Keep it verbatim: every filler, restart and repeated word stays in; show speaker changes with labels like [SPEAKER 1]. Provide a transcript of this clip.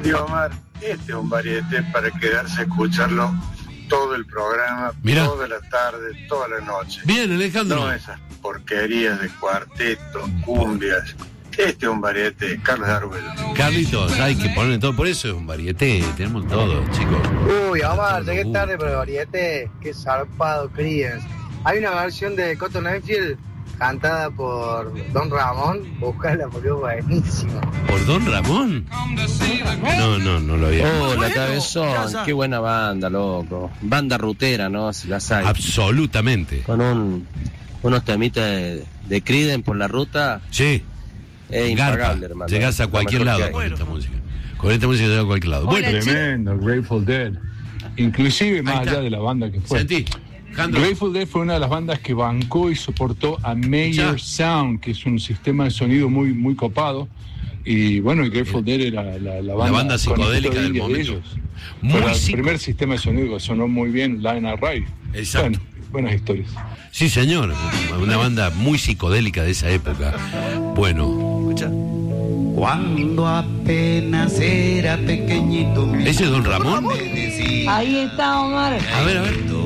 [SPEAKER 1] Y Omar, este es un varieté para quedarse a escucharlo todo el programa,
[SPEAKER 2] Mirá.
[SPEAKER 1] toda la tarde, toda la noche.
[SPEAKER 2] Bien, Alejandro.
[SPEAKER 1] No esas porquerías de cuarteto, cumbias. Este es un varieté, Carlos Arguello.
[SPEAKER 2] Carlitos, hay que ponerle todo, por eso es un varieté, tenemos todo, chicos.
[SPEAKER 3] Uy, Omar,
[SPEAKER 2] Todo,
[SPEAKER 3] llegué
[SPEAKER 2] uh.
[SPEAKER 3] tarde, pero variete, qué zarpado, Creedence. Hay una versión de Cotton Enfield cantada por Don Ramón, buscala porque es buenísima.
[SPEAKER 2] ¿Por Don Ramón? No, no, no lo había.
[SPEAKER 4] Oh, la
[SPEAKER 5] Bueno,
[SPEAKER 4] Cabezón,
[SPEAKER 5] ya, ya.
[SPEAKER 4] qué buena banda, loco. Banda rutera, ¿no? Si las hay.
[SPEAKER 2] Absolutamente.
[SPEAKER 4] Con un, unos temitas de, de Creedence por la ruta,
[SPEAKER 2] Sí.
[SPEAKER 4] es
[SPEAKER 2] Garpa,
[SPEAKER 4] impagable, hermano.
[SPEAKER 2] llegás a
[SPEAKER 4] Lo
[SPEAKER 2] cualquier
[SPEAKER 4] mejor
[SPEAKER 2] lado
[SPEAKER 4] que
[SPEAKER 2] con
[SPEAKER 4] hay.
[SPEAKER 2] esta música. Con esta música llegás a cualquier lado.
[SPEAKER 6] Hola,
[SPEAKER 2] Bueno,
[SPEAKER 6] Chi-
[SPEAKER 7] Tremendo, Grateful Dead. Inclusive más
[SPEAKER 2] está.
[SPEAKER 7] allá de la banda que fue.
[SPEAKER 2] Sentí. Jandro.
[SPEAKER 7] Grateful Dead fue una de las bandas que bancó y soportó a Mayer
[SPEAKER 2] Ya.
[SPEAKER 7] Sound, que es un sistema de sonido muy, muy copado. Y bueno, el Grateful Dead era la, la banda,
[SPEAKER 2] banda psicodélica
[SPEAKER 7] conejito de
[SPEAKER 2] del
[SPEAKER 7] India de
[SPEAKER 2] momento.
[SPEAKER 7] ellos.
[SPEAKER 2] Muy
[SPEAKER 7] Fue el
[SPEAKER 2] psico-
[SPEAKER 7] primer sistema de sonido que sonó muy bien, Line Array.
[SPEAKER 2] Exacto.
[SPEAKER 7] Bueno, buenas historias.
[SPEAKER 2] Sí, señor. Una banda muy psicodélica de esa época. Bueno.
[SPEAKER 5] Escucha.
[SPEAKER 8] Cuando apenas era pequeñito, mi
[SPEAKER 2] ¿Ese es Don Ramón?
[SPEAKER 8] me decía,
[SPEAKER 9] Ahí está, Omar.
[SPEAKER 2] A ver, a ver.